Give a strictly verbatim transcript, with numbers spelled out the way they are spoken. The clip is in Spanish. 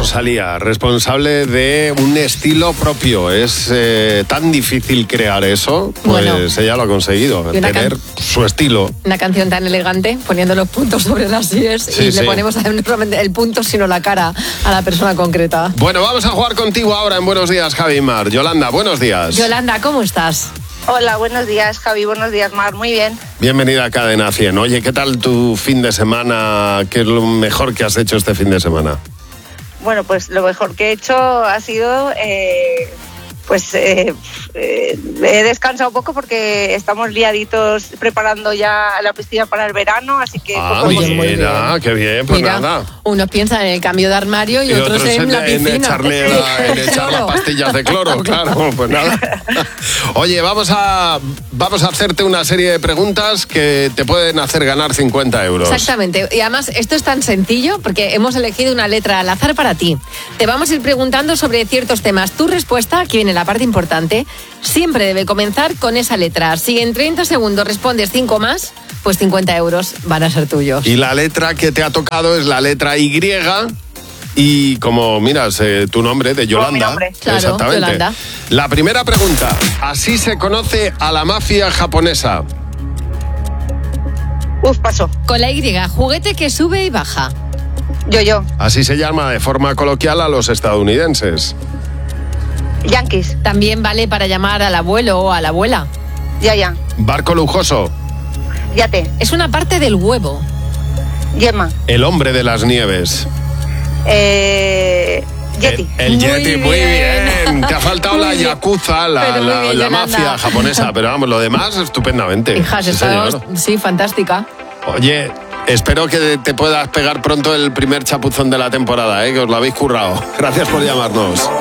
Rosalía, responsable de un estilo propio. Es eh, tan difícil crear eso, pues Bueno. ella lo ha conseguido, una tener can- su estilo. Una canción tan elegante, poniendo los puntos sobre las íes Sí, y sí. le ponemos no solamente el punto, sino la cara a la persona concreta. Bueno, vamos a jugar contigo ahora en Buenos Días, Javi y Mar. Yolanda, buenos días. Yolanda, ¿cómo estás? Hola, buenos días, Javi. Buenos días, Mar. Muy bien. Bienvenida a Cadena cien. Oye, ¿qué tal tu fin de semana? ¿Qué es lo mejor que has hecho este fin de semana? Bueno, pues lo mejor que he hecho ha sido, eh, pues eh, eh, he descansado un poco porque estamos liaditos preparando ya la piscina para el verano, así que... Ah, poco a Oye, poco. muy mira, bien. qué bien, pues Mira, nada. unos piensan en el cambio de armario y, Y otros, en, la piscina. en echarle la- en echar las pastillas de cloro, claro, pues nada. Oye, vamos a, vamos a hacerte una serie de preguntas que te pueden hacer ganar cincuenta euros. Exactamente. Y además, esto es tan sencillo porque hemos elegido una letra al azar para ti. Te vamos a ir preguntando sobre ciertos temas. Tu respuesta, aquí viene la parte importante, siempre debe comenzar con esa letra. Si en treinta segundos respondes cinco más, pues cincuenta euros van a ser tuyos. Y la letra que te ha tocado es la letra Y. Y como miras eh, tu nombre de Yolanda. mi nombre. Claro, Exactamente. Yolanda. La primera pregunta. Así se conoce a la mafia japonesa. Uf, paso. Con la Y, juguete que sube y baja. Yo, yo. Así se llama de forma coloquial a los estadounidenses. Yankees. También vale para llamar al abuelo o a la abuela. Ya, ya. Barco lujoso. Yate. Es una parte del huevo. Yema. El hombre de las nieves. Eh, Yeti. El, el Muy Yeti, muy bien. bien. Te ha faltado Muy la bien. yakuza, la, Pero muy la- bien, la Yolanda. mafia japonesa. Pero vamos, lo demás, estupendamente. Hijas, Sí, estamos, señor. sí, fantástica. Oye, espero que te puedas pegar pronto el primer chapuzón de la temporada, ¿eh? Que os lo habéis currado. Gracias por llamarnos.